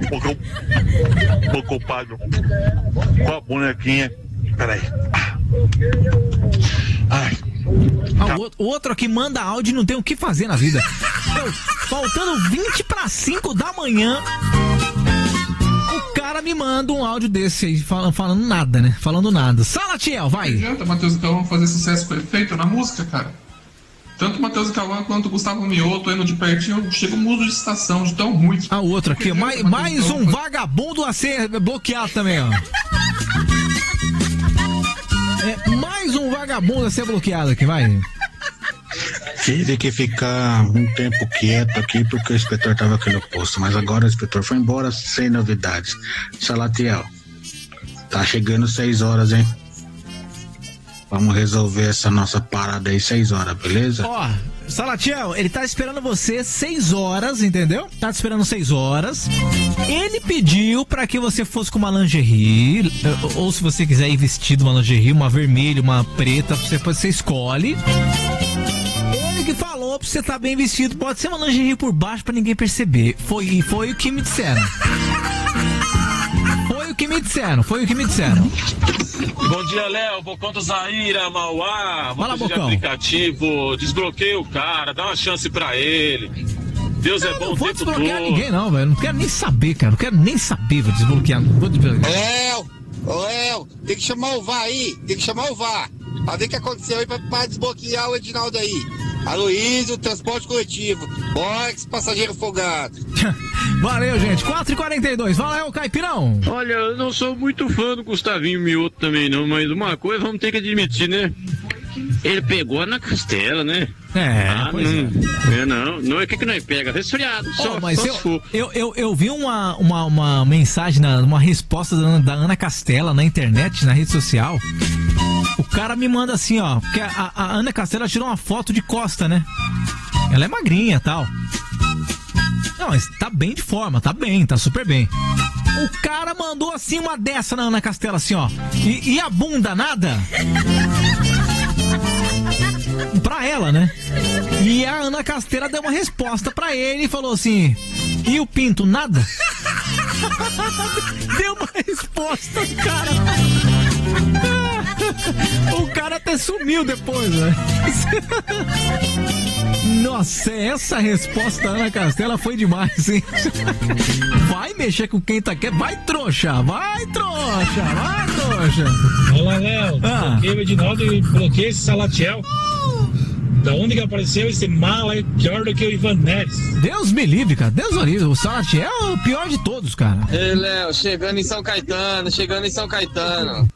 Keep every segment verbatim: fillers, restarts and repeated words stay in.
pouco preocupado com a bonequinha. Peraí. Ai. Ah, o, outro, o outro aqui manda áudio e não tem o que fazer na vida. Eu, faltando vinte para cinco da manhã, o cara me manda um áudio desse aí, falando, falando nada, né? Falando nada. Salatiel, vai. Não adianta, Matheus e Cauã fazer sucesso com efeito na música, cara. Tanto o Matheus e Cauã quanto o Gustavo Mioto indo de pertinho, chega um mudo de estação, de tão ruim. Ah, o outro aqui, mais, mais um vagabundo a ser bloqueado também, ó. É, mais um vagabundo a ser bloqueado aqui, vai. Tive que ficar um tempo quieto aqui porque o inspetor estava aqui no posto, mas agora o inspetor foi embora sem novidades. Salatiel, tá chegando seis horas, hein? Vamos resolver essa nossa parada aí seis horas, beleza? Ó, Salatiel, ele tá esperando você seis horas, entendeu? Tá te esperando seis horas. Ele pediu pra que você fosse com uma lingerie, ou se você quiser ir vestido uma lingerie, uma vermelha, uma preta, você, você escolhe. Ele que falou pra você estar bem vestido, pode ser uma lingerie por baixo pra ninguém perceber. Foi, foi o que me disseram. Foi o que me disseram, foi o que me disseram. Bom dia, Léo, Bocão do Zaira, Mauá, Fala, de aplicativo, desbloqueia o cara, dá uma chance pra ele. Deus é bom o tempo todo. Não vou desbloquear ninguém não, velho, não quero nem saber, cara, não quero nem saber, vou desbloquear, não vou desbloquear. Léo, Léo, tem que chamar o V A R aí, tem que chamar o V A R, pra ver o que aconteceu aí pra, pra desbloquear o Edinaldo aí. Aloysio, transporte coletivo, box, passageiro folgado. Valeu, gente, quatro e quarenta e dois, valeu, Caipirão. Olha, eu não sou muito fã do Gustavinho Mioto também não, mas uma coisa vamos ter que admitir, né? Ele pegou na costela, né? É, ah, pois não, é. é. Não, não é o que que nós pega, resfriado, só, oh, mas só eu, se for. Eu, eu, eu vi uma, uma, uma mensagem, na, uma resposta da, da Ana Castela na internet, na rede social. O cara me manda assim, ó, porque a, a Ana Castela tirou uma foto de costa, né? Ela é magrinha e tal. Não, mas tá bem de forma, tá bem, tá super bem. O cara mandou assim uma dessa na Ana Castela, assim, ó. E, e a bunda, nada? Pra ela, né? E a Ana Castela deu uma resposta pra ele e falou assim: e o pinto, nada? Deu uma resposta, cara. O cara até sumiu depois, né? Nossa, essa resposta da Ana Castela foi demais, hein? Vai mexer com quem tá querendo. Vai, trouxa! Vai, trouxa! Vai, trouxa! Olá, Léo. Ah. Bloqueei o Edinaldo e bloqueei esse Salatiel. Da onde que apareceu esse mala pior do que o Ivan Neres? Deus me livre, cara. Deus me livre. O Salatiel é o pior de todos, cara. Ei, Léo, chegando em São Caetano, chegando em São Caetano.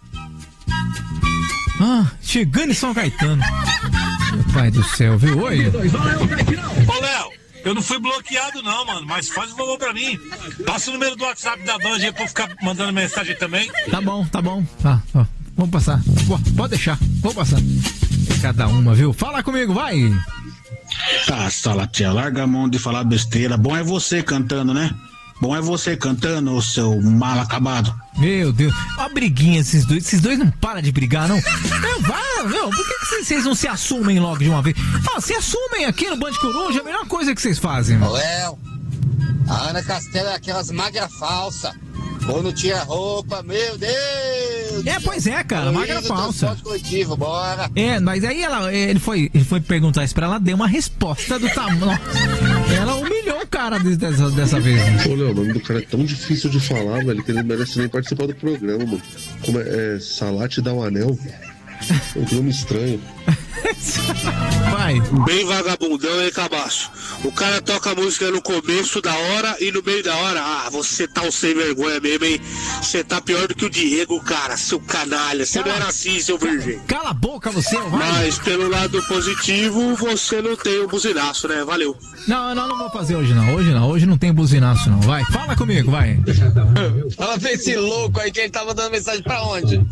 Ah, chegando em São Caetano. Meu pai do céu, viu? Oi. Ô, Léo, eu não fui bloqueado não, mano, mas faz um favor pra mim. Passa o número do WhatsApp da Band aí pra eu ficar mandando mensagem também. Tá bom, tá bom. Tá, ó, vamos passar. Pô, pode deixar, vou passar. Cada uma, viu? Fala comigo, vai. Tá, Salatiel, larga a mão de falar besteira. Bom é você cantando, né? Bom é você cantando, ô seu mal acabado. Meu Deus, ó a briguinha esses dois. Esses dois não param de brigar, não. Não, vai, meu, por que, que vocês, vocês não se assumem logo de uma vez? Ah, se assumem aqui no Band Coruja, é a melhor coisa que vocês fazem. Léo, a Ana Castela é aquelas magras falsas. Quando tira roupa, meu Deus! É, pois é, cara, magra falsa. Transporte coletivo, bora! É, mas aí ela, ele foi, ele foi perguntar isso pra ela, deu uma resposta do tamanho. Ela humilhou o cara dessa, dessa vez. Né? Ô, Léo, o nome do cara é tão difícil de falar, velho, que ele não merece nem participar do programa, mano. Como é, é Salate dá um anel? É um nome estranho. Vai. Bem vagabundão, hein, cabaço? O cara toca a música no começo da hora e no meio da hora. Ah, você tá um sem vergonha mesmo, hein? Você tá pior do que o Diego, cara, seu canalha. Você não era assim, seu virgem. Cala a boca, você, vai. Mas pelo lado positivo, você não tem o buzinaço, né? Valeu. Não, não, não vou fazer hoje não. Hoje não, hoje não tem buzinaço não. Vai, fala comigo, vai. Fala pra esse louco aí que ele tá mandando mensagem pra onde?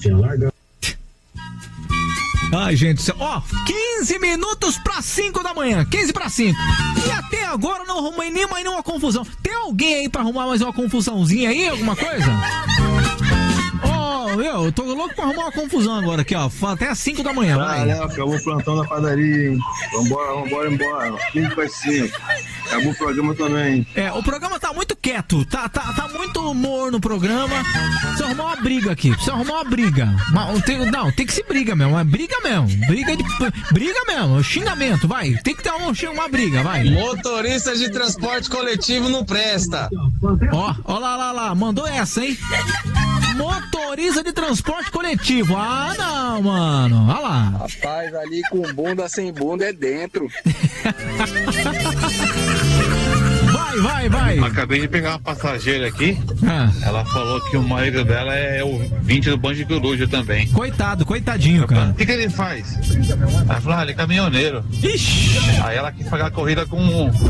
Ai, gente, ó, quinze minutos pra cinco da manhã, quinze pra cinco. E até agora não arrumei nem mais nenhuma confusão. Tem alguém aí pra arrumar mais uma confusãozinha aí, alguma coisa? Ó, não, viu? Eu tô louco pra arrumar uma confusão agora aqui, ó. Até às cinco da manhã, vai. Ah, Léo, acabou o plantão da padaria, hein? Vambora, vambora, embora. cinco para cinco. Acabou o programa também. É, o programa tá muito quieto, tá, tá, tá muito humor no programa. Precisa arrumar uma briga aqui, precisa arrumar uma briga. Uma, tem, não, tem que se briga mesmo, é briga mesmo. Briga de. Briga mesmo, xingamento, vai. Tem que ter uma, uma briga, vai. Motorista de transporte coletivo não presta. Ó, ó lá, lá, lá, mandou essa, hein? Motorista de transporte coletivo. Ah, não, mano. Olha lá. Rapaz, ali com bunda sem bunda é dentro. Vai, vai, vai. Acabei de pegar uma passageira aqui. Ah. Ela falou que o marido dela é o vinte do Banjo Coruja também. Coitado, coitadinho, cara. O que, que ele faz? Ela falou, ah, ele é caminhoneiro. Ixi. Aí ela quis pagar a corrida com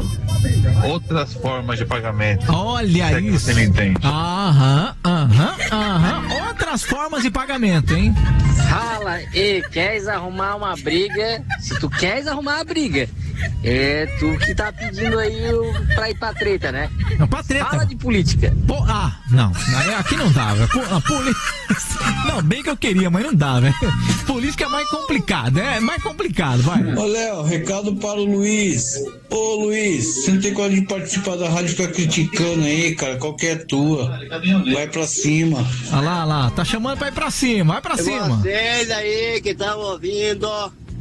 outras formas de pagamento. Olha é isso. Você me entende? Aham, aham, aham. Outras formas de pagamento, hein? Fala, e queres arrumar uma briga? Se tu queres arrumar a briga, é tu que tá pedindo aí o, pra ir pra treta, né? Não, pra treta. Fala de política. Pô, ah, não, aqui não dá, velho. Política. Não, bem que eu queria, mas não dá, velho. Política é mais complicado, é mais complicado, vai. Ô, Léo, recado para o Luiz. Ô, Luiz, você não tem coragem de participar da rádio e ficar criticando aí, cara. Qualquer tua. Vai pra cima. Olha lá, olha lá, tá chamando pra ir pra cima, vai pra e cima. Vocês aí que estão ouvindo,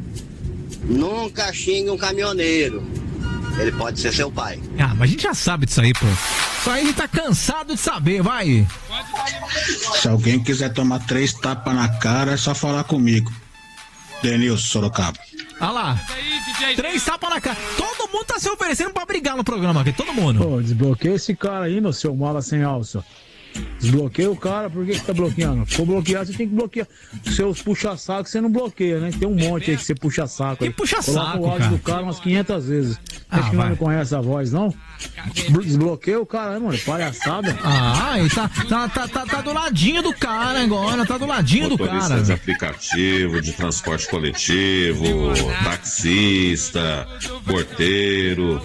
nunca xingue um caminhoneiro. Ele pode ser seu pai. Ah, mas a gente já sabe disso aí, pô. Isso aí a gente tá cansado de saber, vai. Se alguém quiser tomar três tapas na cara, é só falar comigo. Denilson Sorocaba. Olha lá. Três tapas na cara. Todo mundo tá se oferecendo pra brigar no programa aqui, todo mundo. Pô, desbloqueia esse cara aí, meu seu mala sem alça. Desbloqueia o cara, por que que tá bloqueando? Ficou bloqueado, você tem que bloquear. Seus puxa-saco você não bloqueia, né? Tem um monte aí que você puxa-saco aí. Que puxa-saco, coloca o áudio cara. do cara umas quinhentas vezes. Ah, Acho que vai. não conhece a voz, não? Desbloqueia o cara, né, mano? Palhaçada. Ah, ele tá, tá, tá, tá, tá do ladinho do cara agora, tá do ladinho do Motorista cara. de aplicativo, de transporte coletivo, taxista, porteiro,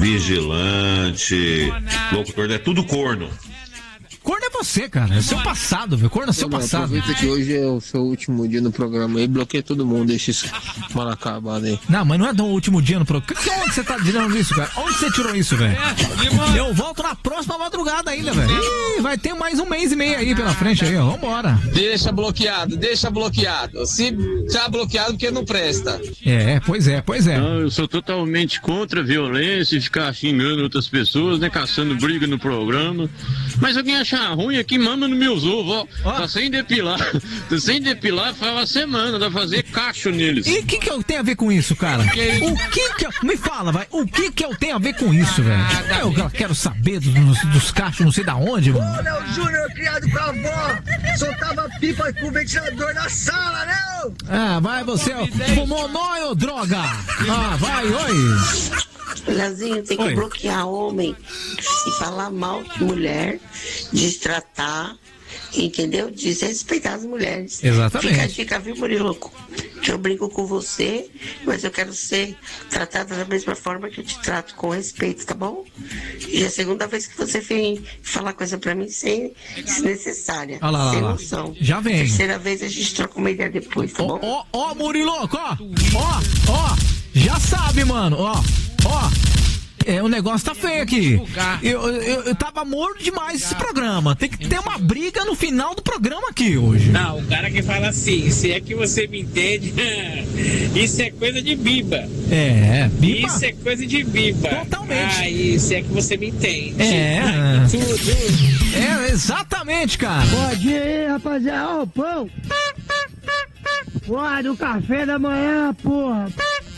vigilante, locutor, é tudo corno. Corno é você, cara. É seu passado, viu? Corno é seu Não, passado. aproveita que hoje é o seu último dia no programa aí, bloqueia todo mundo, deixa isso mal acabado aí. Não, mas não é do último dia no programa. Onde você tá tirando isso, cara? Onde você tirou isso, velho? Eu volto na próxima madrugada ainda, velho. Ih, vai ter mais um mês e meio aí pela frente aí, ó. Vambora. Deixa bloqueado, deixa bloqueado. Se tá bloqueado, porque não presta. É, pois é, pois é. Não, eu sou totalmente contra a violência e ficar xingando outras pessoas, né? Caçando briga no programa. Mas alguém achar ruim aqui, mama no meus ovos, ó. Tá sem depilar. Tá sem depilar faz uma semana, dá pra fazer cacho neles. E o que que eu tenho a ver com isso, cara? O que que eu... Me fala, vai. O que que eu tenho a ver com isso, velho? Eu quero saber dos, dos cachos, não sei da onde, mano. Ô, Léo Júnior, criado com a avó, soltava pipa com o ventilador na sala, né? Ah, vai você, ó. Fumou nóio, droga. Ah, vai, oi. Leozinho, tem que Oi. bloquear homem e falar mal de mulher, destratar, entendeu? Desrespeitar as mulheres. Exatamente. Fica a dica, viu, Murilo? Que eu brinco com você, mas eu quero ser tratada da mesma forma que eu te trato, com respeito, tá bom? E é a segunda vez que você vem falar coisa pra mim sem desnecessária, Olha lá, sem lá, lá. noção. Já vem. Terceira vez a gente troca uma ideia depois, tá bom? Ó, ó, Muriloco, ó. Ó, ó. Já sabe, mano. Ó, ó. É, o negócio tá feio aqui. Eu, eu, eu tava morto demais esse programa. Tem que ter uma briga no final do programa aqui hoje. Não, o cara que fala assim, se é que você me entende, isso é coisa de biba. É, biba. Isso é coisa de biba. Totalmente. Ah, isso é que você me entende. É. Tudo. É, exatamente, cara. Pode ir, rapaziada. Ó, o pão. Uai, do café da manhã, porra.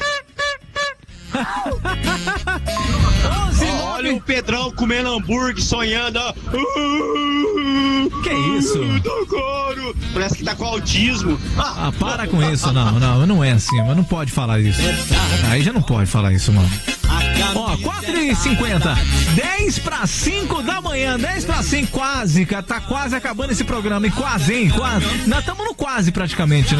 Olha o Pedrão comendo hambúrguer, sonhando, ó. Que isso? Agora. Parece que tá com autismo. Ah, para com isso, não, não, não é assim, mas não pode falar isso. Aí já não pode falar isso, mano. Ó, quatro e cinquenta, dez para cinco da manhã, dez para cinco, quase, cara, tá quase acabando esse programa, e quase, hein, quase. Nós estamos no quase praticamente, né?